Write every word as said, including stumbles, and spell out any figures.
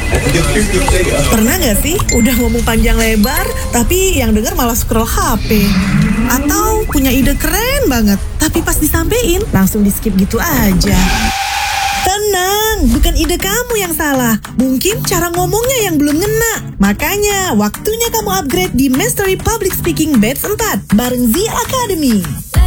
Pernah gak sih udah ngomong panjang lebar, tapi yang denger malah scroll H P? Atau punya ide keren banget, tapi pas disampein langsung di skip gitu aja? Tenang, bukan ide kamu yang salah. Mungkin cara ngomongnya yang belum ngena. Makanya, waktunya kamu upgrade di Mastery Public Speaking Batch empat bareng Z Academy.